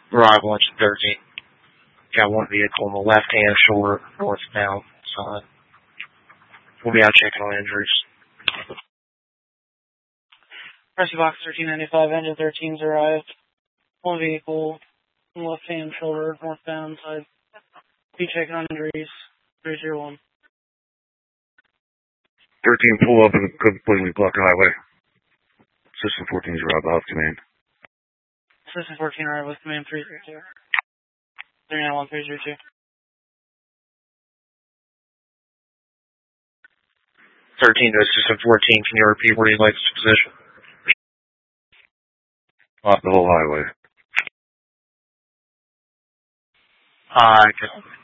Arrival engine 13. Got one vehicle on the left-hand shore, northbound side. We'll be out checking on injuries. Rescue Box 1395, engine 13's arrived. One vehicle on the left-hand shoulder, northbound side. Be checking on injuries. 301. 13, pull up and completely block the highway. System 14's arrived off command. System 14 arrived with command 332. 391 302. 13 to System 14, can you repeat where you'd like this position? Off the whole highway. I can